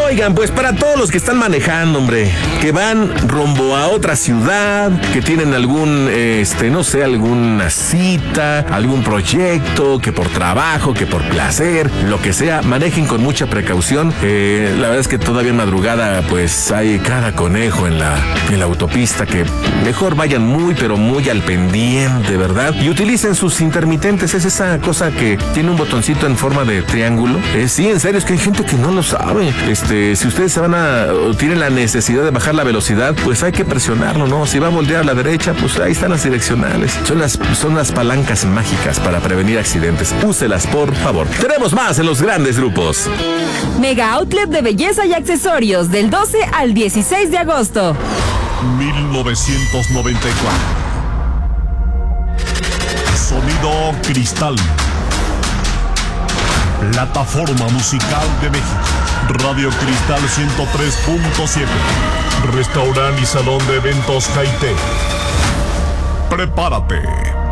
Oigan, pues para todos los que están manejando, hombre, que van rumbo a otra ciudad, que tienen algún, no sé, alguna cita, algún proyecto, que por trabajo, que por placer, lo que sea, manejen con mucha precaución. La verdad es que todavía en madrugada, pues hay cada conejo en la autopista, que mejor vayan muy, pero muy al pendiente, ¿verdad? Y utilicen sus intermitentes, es esa cosa que tiene un botoncito en forma de triángulo. Sí, en serio, es que hay gente que no lo sabe. Si ustedes tienen la necesidad de bajar la velocidad, pues hay que presionarlo, ¿no? Si va a voltear a la derecha, pues ahí están las direccionales. Son las palancas mágicas para prevenir accidentes. Úselas, por favor. Tenemos más en los grandes grupos. Mega Outlet de belleza y accesorios del 12 al 16 de agosto. 1994. Sonido Cristal. Plataforma musical de México. Radio Cristal 103.7. Restaurante y salón de eventos Jaité. Prepárate